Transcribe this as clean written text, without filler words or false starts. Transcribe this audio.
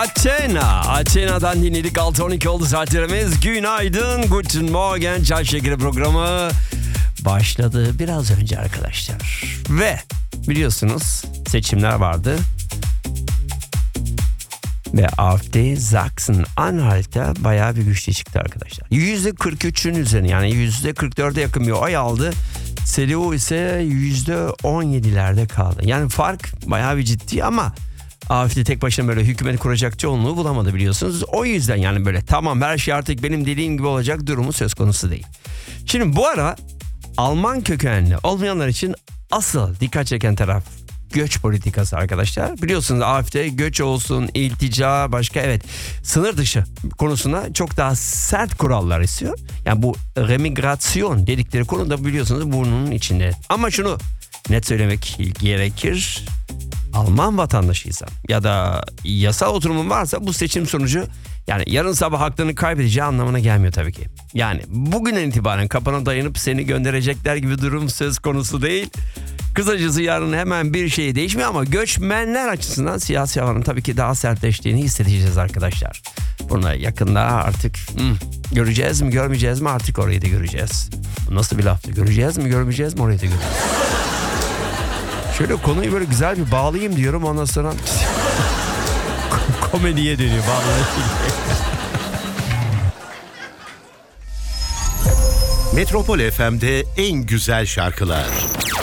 Athena'dan dinledik. 6.12 oldu saatlerimiz. Günaydın, guten morgen. Çay Şekeri programı başladı biraz önce arkadaşlar. Ve biliyorsunuz seçimler vardı. Ve AfD Sachsen-Anhalt'ta bayağı bir güçlü çıktı arkadaşlar. %43'ün üzerine, yani %44'e yakın bir oy aldı. CDU ise %17'lerde kaldı. Yani fark bayağı bir ciddi ama AfD tek başına böyle hükümet kuracak çoğunluğu bulamadı biliyorsunuz. O yüzden yani böyle tamam her şey artık benim dediğim gibi olacak durumu söz konusu değil. Şimdi bu ara Alman kökenli olmayanlar için asıl dikkat çeken taraf göç politikası arkadaşlar. Biliyorsunuz AfD göç olsun, iltica, başka sınır dışı konusunda çok daha sert kurallar istiyor. Yani bu remigrasyon dedikleri konu da biliyorsunuz burnunun içinde. Ama şunu net söylemek gerekir. Alman vatandaşıysan ya da yasal oturumun varsa bu seçim sonucu yani yarın sabah haklarını kaybedeceği anlamına gelmiyor tabii ki. Yani bugünden itibaren kapana dayanıp seni gönderecekler gibi durum söz konusu değil. Kısacası yarın hemen bir şey değişmiyor ama göçmenler açısından siyasi havanın tabii ki daha sertleştiğini hissedeceğiz arkadaşlar. Bunu yakında artık göreceğiz mi görmeyeceğiz mi artık orayı da göreceğiz. Bu nasıl bir laftı? Göreceğiz mi görmeyeceğiz mi orayı da göreceğiz. Şöyle konuyu böyle güzel bir bağlayayım diyorum ondan sonra komediye dönüyor bağlayayım. Metropol FM'de en güzel şarkılar